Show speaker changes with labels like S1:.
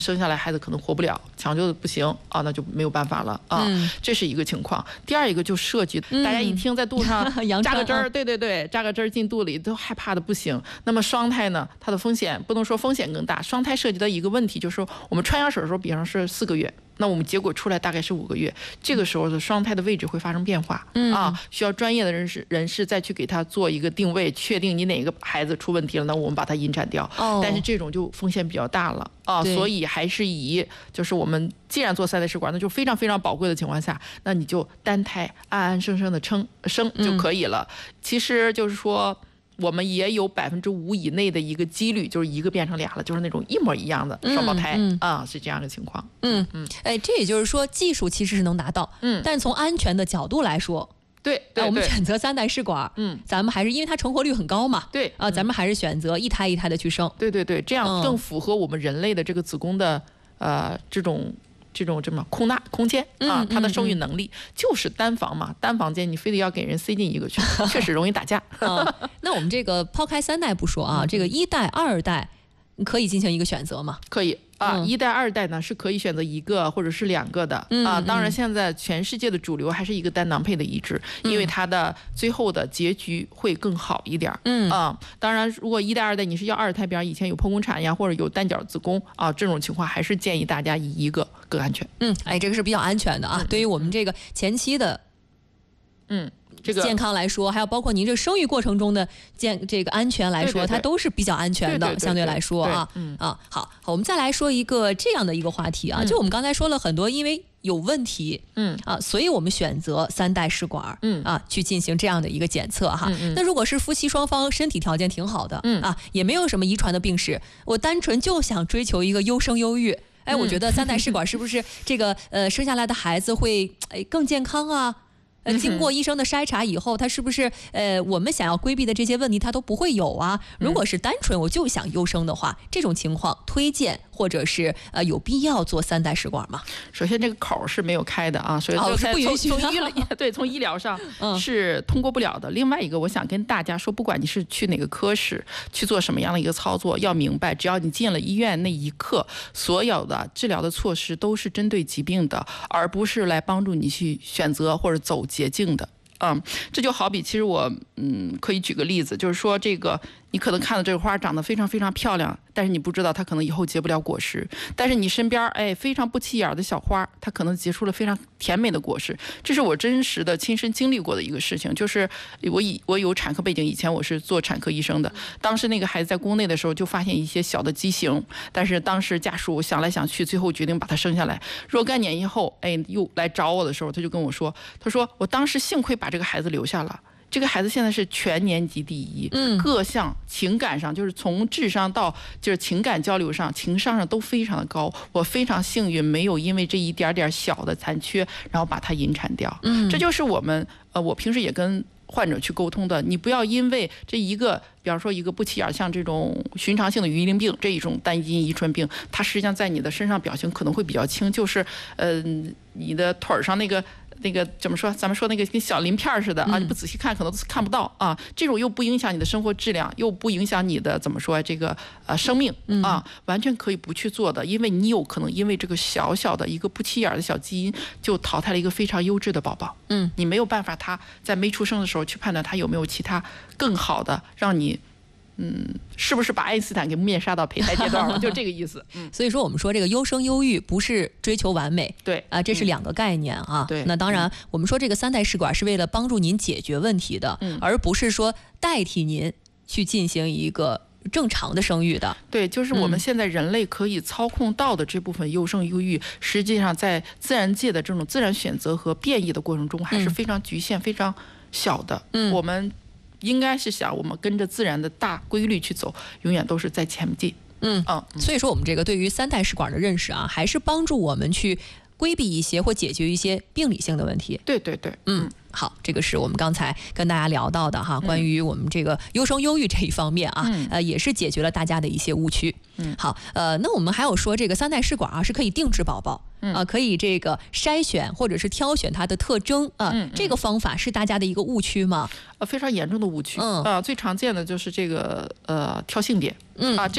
S1: 生下来孩子可能活不了，抢救的不行啊，那就没有办法了啊。这是一个情况。第二一个就涉及，大家一听在肚上扎个针儿，对，扎个针儿进肚里都害怕的不行。那么双胎呢，它的风险不能说风险更大，双胎涉及到一个问题，就是说我们穿羊水的时候，比方是4个月。那我们结果出来大概是5个月，这个时候的双胎的位置会发生变化，需要专业的人士再去给他做一个定位，确定你哪个孩子出问题了，那我们把它引产掉。但是这种就风险比较大了啊，所以还是以就是我们既然做3代试管，那就非常非常宝贵的情况下，那你就单胎安安生生的生就可以了。其实就是说。我们也有5%以内的一个几率，就是一个变成俩了，就是那种一模一样的双胞胎是这样的情况。
S2: 这也就是说技术其实是能达到，但从安全的角度来说，
S1: 对，
S2: 我们选择3代试管，咱们还是因为它成活率很高嘛，
S1: 对
S2: 咱们还是选择一胎一胎的去生，
S1: 对，这样更符合我们人类的这个子宫的这种空间啊，它的受孕能力就是单房嘛，单房间你非得要给人塞进一个去，确实容易打架。
S2: 那我们这个抛开3代不说啊，这个1代、2代可以进行一个选择吗？
S1: 可以。1代、2代呢是可以选择1个或者是2个的当然现在全世界的主流还是一个单囊配的移植，因为它的最后的结局会更好一点。当然如果1代、2代你是要2胎，比方以前有剖宫产呀，或者有单角子宫这种情况还是建议大家以1个更安全。
S2: 这个是比较安全的啊。对于我们这个前期的这个健康来说，还有包括您这生育过程中的这个安全来说，它都是比较安全的，相对来说好，我们再来说一个这样的一个话题啊，就我们刚才说了很多，因为有问题，所以我们选择3代试管，去进行这样的一个检测哈。那如果是夫妻双方身体条件挺好的，也没有什么遗传的病史，我单纯就想追求一个优生优育，我觉得3代试管是不是这个生下来的孩子会更健康啊？经过医生的筛查以后，他是不是我们想要规避的这些问题他都不会有啊？如果是单纯我就想优生的话，这种情况推荐或者是有必要做3代试管吗？
S1: 首先这个口是没有开的啊，所以
S2: 不允许
S1: 从医疗上是通过不了的。另外一个我想跟大家说，不管你是去哪个科室去做什么样的一个操作，要明白只要你进了医院那一刻，所有的治疗的措施都是针对疾病的，而不是来帮助你去选择或者走捷径的。这就好比其实我可以举个例子，就是说这个你可能看到这个花长得非常非常漂亮，但是你不知道它可能以后结不了果实。但是你身边非常不起眼的小花，它可能结出了非常甜美的果实。这是我真实的亲身经历过的一个事情，就是我有产科背景，以前我是做产科医生的。当时那个孩子在宫内的时候就发现一些小的畸形，但是当时家属想来想去，最后决定把它生下来。若干年以后，又来找我的时候，他就跟我说，他说我当时幸亏把这个孩子留下了。这个孩子现在是全年级第1，各项情感上就是从智商到就是情感交流上、情商上都非常的高。我非常幸运，没有因为这一点点小的残缺，然后把它引产掉。这就是我平时也跟患者去沟通的。你不要因为这一个，比方说一个不起眼，像这种寻常性的鱼鳞病这一种单基因遗传病，它实际上在你的身上表现可能会比较轻，就是你的腿上那个怎么说？咱们说那个跟小鳞片似的啊，你不仔细看可能看不到啊。这种又不影响你的生活质量，又不影响你的怎么说这个生命啊，完全可以不去做的，因为你有可能因为这个小小的一个不起眼的小基因，就淘汰了一个非常优质的宝宝。你没有办法他在没出生的时候去判断他有没有其他更好的让你。是不是把爱因斯坦给灭杀到胚胎阶段了？就这个意思。
S2: 所以说我们说这个优生优育不是追求完美，
S1: 对
S2: 这是2个概念啊。
S1: 对，
S2: 那当然我们说这个3代试管是为了帮助您解决问题的，而不是说代替您去进行一个正常的生育的。
S1: 对，就是我们现在人类可以操控到的这部分优生优育，实际上在自然界的这种自然选择和变异的过程中还是非常局限、非常小的。我们应该是想我们跟着自然的大规律去走，永远都是在前进。
S2: 所以说我们这个对于3代试管的认识啊，还是帮助我们去规避一些或解决一些病理性的问题。
S1: 对，
S2: 好，这个是我们刚才跟大家聊到的哈，关于我们这个优生优育这一方面啊，也是解决了大家的一些误区。好，那我们还有说这个3代试管啊是可以定制宝宝。可以这个筛选或者是挑选它的特征这个方法是大家的一个误区吗？
S1: 非常严重的误区最常见的就是这个挑性别